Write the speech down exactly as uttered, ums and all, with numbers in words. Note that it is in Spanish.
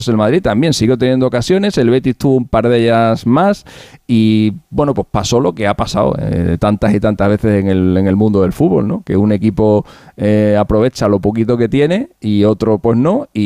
el Madrid también siguió teniendo ocasiones, el Betis tuvo un par de ellas más y bueno, pues pasó lo que ha pasado eh, tantas y tantas veces en el, en el mundo del fútbol, ¿no? Que un equipo eh, aprovecha lo poquito que tiene y otro pues no, y